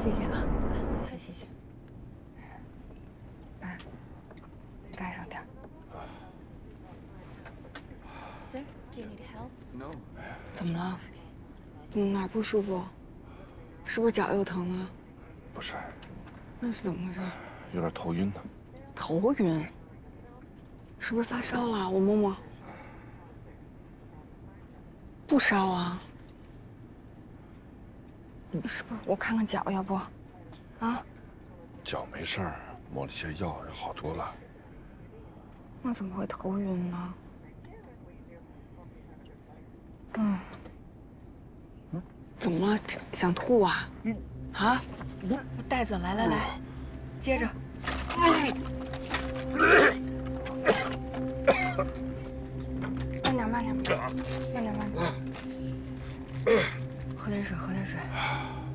谢谢啊，谢谢。哎，盖上点。 Sir, do you need help? No. 怎么了？哪儿不舒服？是不是脚又疼了？ 不是， 那是怎么回事？ 有点头晕呢。 头晕？是不是发烧了？我摸摸。不烧啊。是不是？我看看脚，要不？啊？ 脚没事儿，抹了些药就好多了。 那怎么会头晕呢？怎么了？想吐啊？啊？袋子，来，接着。慢点。喝点水。